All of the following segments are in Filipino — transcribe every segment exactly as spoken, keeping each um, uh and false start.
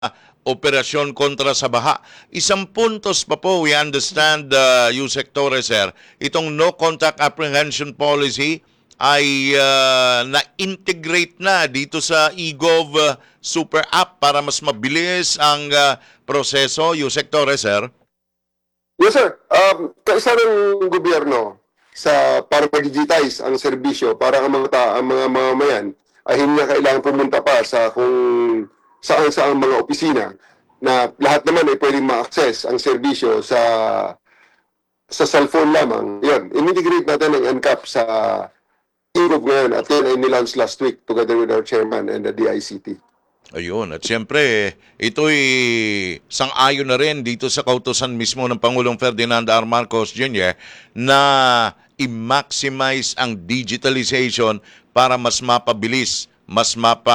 operasyon kontra sa baha. Isang puntos pa po, we understand, uh, Yusek Torres, sir, itong no contact apprehension policy ay uh, na-integrate na dito sa eGov uh, Super App para mas mabilis ang uh, proseso. Yusek Torres, sir. Yes, sir. Um, kaisa ng gobyerno sa para ma-digitize ang serbisyo para ang mga ta ang mga mamamayan ay hindi na kailangan pumunta pa sa kung saan saang mga opisina na lahat naman ay pwedeng ma-access ang serbisyo sa sa cellphone lamang. Yun, in-integrate natin ang N C A P sa Europe ngayon at yun ay nilaunch last week together with our chairman and the D I C T. Ayun, at siyempre, ito'y sang-ayon na rin dito sa kautusan mismo ng Pangulong Ferdinand R. Marcos Junior na i-maximize ang digitalization para mas mapabilis, mas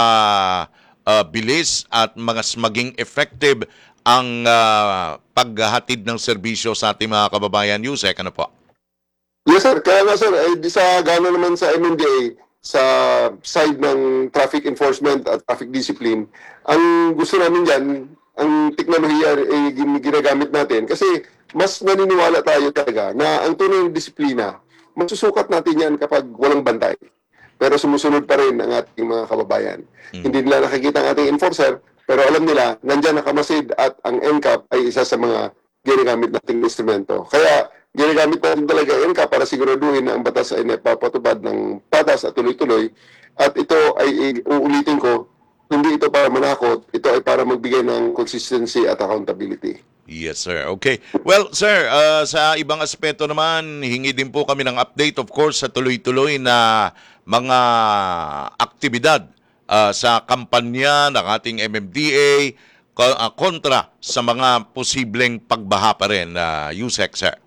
mapabilis at mas maging effective ang uh, paghahatid ng serbisyo sa ating mga kababayan. Yusek, ano po? Yes, sir. Kaya nga, sir, ay di sa gano'n naman sa M M D A, sa side ng traffic enforcement at traffic discipline, ang gusto namin dyan, ang teknolohiya ay ginagamit natin kasi mas naniniwala tayo talaga na ang tunay ng disiplina, masusukat natin yan kapag walang bantay. Pero sumusunod pa rin ang ating mga kababayan. Mm. Hindi nila nakikita ang ating enforcer, pero alam nila, nandyan nakamasid at ang N C A P ay isa sa mga ginagamit nating instrumento. Kaya ginagamit natin talaga ang N C A P para siguraduhin na ang batas ay napapatupad ng patas at tuloy-tuloy. At ito ay uulitin ko, hindi ito para manakot, ito ay para magbigay ng consistency at accountability. Yes, sir. Okay. Well, sir, uh, sa ibang aspeto naman, hingi din po kami ng update, of course, sa tuloy-tuloy na mga aktibidad uh, sa kampanya ng ating M M D A ko- uh, kontra sa mga posibleng pagbaha pa rin, uh, Yusek, sir.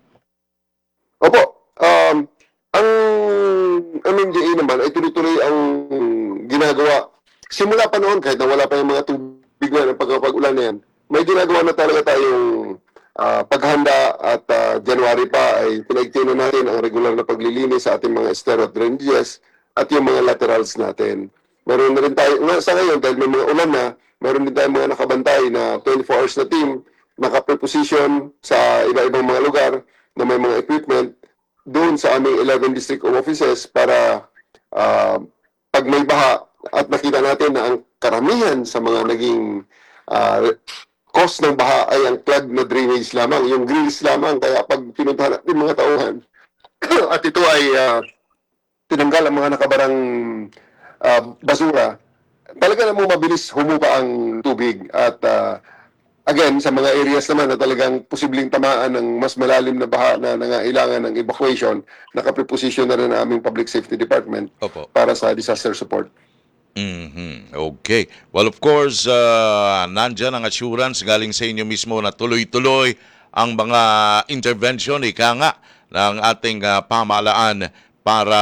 Opo, um, ang M M D A naman ay tuloy-tuloy ang ginagawa. Simula pa noon, kahit na wala pa yung mga tubig na ng pagkapag-ulan na yan, may ginagawa na talaga tayong ah, paghanda at ah, January pa ay pinaigtinan natin ang regular na paglilinis sa ating mga stereo drainages at yung mga laterals natin. Meron na rin tayo, nga, sa ngayon, dahil may mga ulan na, meron din tayong mga nakabantay na twenty-four hours na team, naka-preposition sa iba-ibang mga lugar na may mga equipment doon sa aming eleven district offices para ah, pag may baha at nakita natin na ang karamihan sa mga naging ah, cause ng baha ay ang clogged na drainage lamang, yung grills lamang. Kaya pag pinuntahan natin mga tauhan at ito ay ah, tinanggal ang mga nakabarang ah, basura, talaga namang mabilis humupa ang tubig at ah, again, sa mga areas naman na talagang posibleng tamaan ng mas malalim na baha na nangailangan ng evacuation, nakapreposition na rin ang aming Public Safety Department Opo. para sa disaster support. Mhm. Okay. Well, of course, uh, nandyan ang assurance galing sa inyo mismo na tuloy-tuloy ang mga intervention, ika nga, ng ating uh, pamahalaan para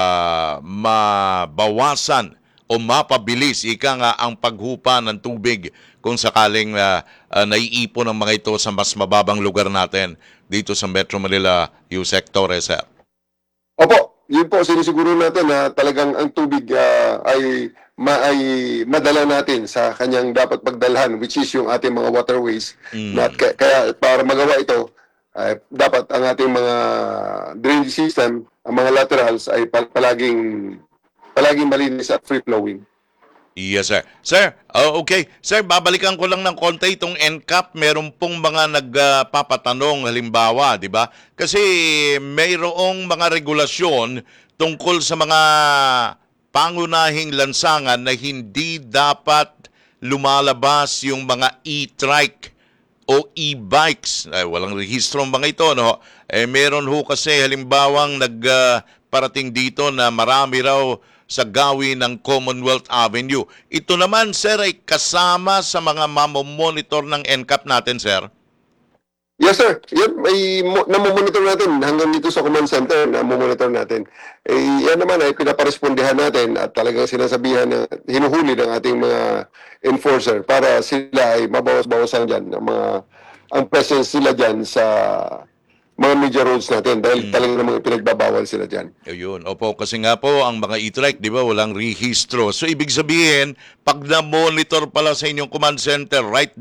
mabawasan o mapabilis, ika nga, ang paghupa ng tubig kung sakaling uh, uh, naiipon ang mga ito sa mas mababang lugar natin dito sa Metro Manila, Yusek Torres, sir. Opo, yun po sinisiguro natin na talagang ang tubig ah, ay, ma ay madala natin sa kanyang dapat pagdalhan, which is yung ating mga waterways. Mm. Na, kaya, kaya para magawa ito, ay dapat ang ating mga drainage system, ang mga laterals ay pal- palaging palaging malinis at free-flowing. Yes, sir. Sir, uh, okay. Sir, babalikan ko lang ng konti itong N C A P. Meron pong mga nagpapatanong, halimbawa, di ba? Kasi mayroong mga regulasyon tungkol sa mga pangunahing lansangan na hindi dapat lumalabas yung mga e-trike o e-bikes. Ay, walang rehistro ang mga ito, no? Eh, meron ho kasi halimbawang nagparating dito na marami raw sa gawin ng Commonwealth Avenue. Ito naman, sir, ay kasama sa mga mamomonitor ng N C A P natin, sir. Yes, sir. Yan, may mo- namomonitor natin hanggang dito sa command center, namomonitor natin. Eh, yan naman ay pinaparespondihan natin at talagang sinasabihan na hinuhuli ng ating mga enforcer para sila ay mabawas-bawasan dyan, ng mga, ang presence sila dyan sa mga media roads natin dahil talaga namang ipinagbabawal sila dyan. Ayun, opo, kasi nga po ang mga e-trike, di ba, walang rehistro. So ibig sabihin, pag na-monitor pala sa inyong command center right